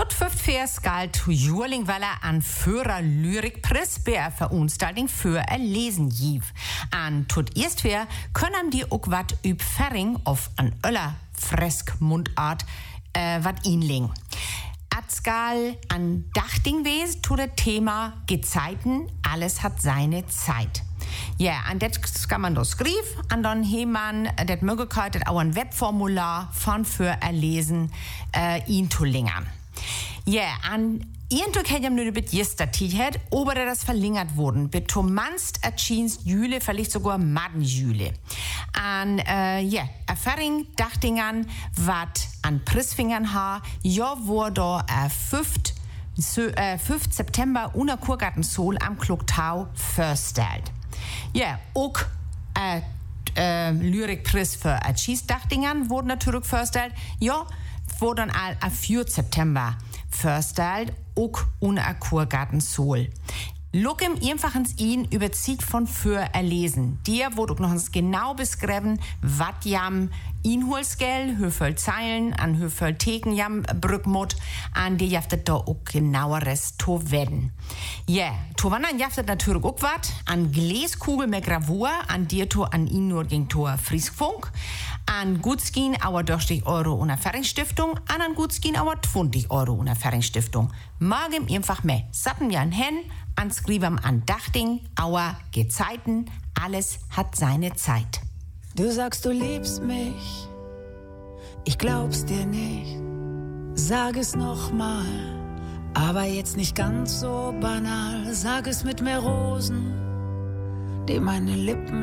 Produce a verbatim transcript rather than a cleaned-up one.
Tot fünft vers galt to Jurling, weil er an Führer Lyrikpris bei einer Veranstaltung für ein Lesen giv. An tot erst wer können die auch wat üb Ferring auf an öller fresk Mundart äh, wat inlegen. Atskal an Dachting wes to das Thema Gezeiten, alles hat seine Zeit. Ja, an das kann man das skriv, an dann he man das Möglichkeit, das auch ein Webformular von für erlesen, äh, ihn zu lingern. Ja, an Irgendwo kann ich nur mit jester Tiet, aber das verlängert worden. Betomannst erschien Jüle, vielleicht sogar Madden Jüle. An, äh, ja, Erfahrung, Dachtingern, wat an Prissfingern ha, ja, wurde äh, fünften September una Kurgarten Sol am Kloktau verstellt. Ja, auch, äh, äh, Lyrikpreis für Erschieß Dachtingern wurde natürlich verstellt. Ja, wurde dann all am vierten September verstellt, auch una Kurgarten Sol. Look im einfachens ihn überzieht von für erlesen. Dir wurde auch noch genau beschrieben, wat jam Inholsgel, Höfel Zeilen, an Höfel Theken jam Brückmut, an die jaftet da auch genaueres to werden. Ja, yeah. To wandern jaftet natürlich auch wat, an Gläskugel mit Gravur, an dir to an ihn nur ging Tor Frieskfunk, an Gutskin aber durch Euro und Erfahrungsstiftung, an an Gutskin aber zwanzig Euro und Erfahrungsstiftung. Morgen einfach mehr. Satten ja ein Hen, anskribam an Dachting, Auer, Gezeiten, alles hat seine Zeit. Du sagst, du liebst mich, ich glaub's dir nicht. Sag es nochmal, aber jetzt nicht ganz so banal. Sag es mit mehr Rosen, die meine Lippen